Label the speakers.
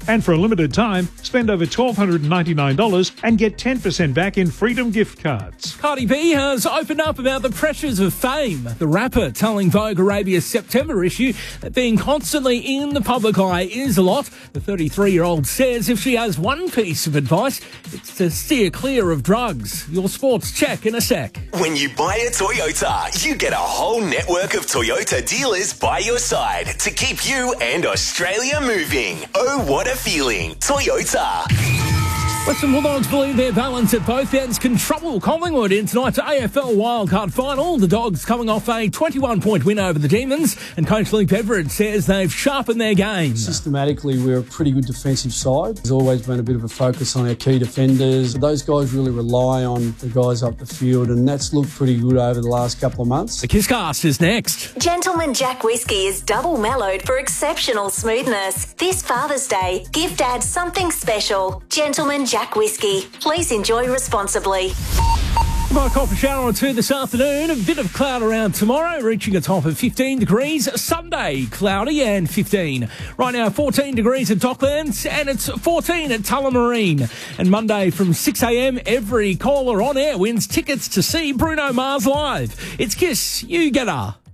Speaker 1: And for a limited time, spend over $1,299 and get 10% back in Freedom gift cards.
Speaker 2: Cardi B has opened up about the pressures of fame. The rapper telling Vogue Arabia's September issue that being constantly in the public eye is a lot. The 33-year-old says if she has one piece of advice, it's to steer clear of drugs. Your sports check in a sec.
Speaker 3: When you buy a Toyota, you get a whole network of Toyota dealers by your side to keep you and Australia moving. Oh, what a feeling. Toyota.
Speaker 2: Western Bulldogs believe their balance at both ends can trouble Collingwood in tonight's AFL wildcard final. The Dogs coming off a 21-point win over the Demons, and Coach Lee Beveridge says they've sharpened their game.
Speaker 4: Systematically, we're a pretty good defensive side. There's always been a bit of a focus on our key defenders. Those guys really rely on the guys up the field, and that's looked pretty good over the last couple of months.
Speaker 2: The Kisscast is next.
Speaker 5: Gentleman Jack Whiskey is double mellowed for exceptional smoothness. This Father's Day, give Dad something special. Gentleman Jack Whiskey. Please enjoy responsibly.
Speaker 2: My coffee shower or two this afternoon. A bit of cloud around tomorrow, reaching a top of 15 degrees. Sunday, cloudy and 15. Right now, 14 degrees at Docklands, and it's 14 at Tullamarine. And Monday from 6 a.m, every caller on air wins tickets to see Bruno Mars live. It's Kiss, you get her.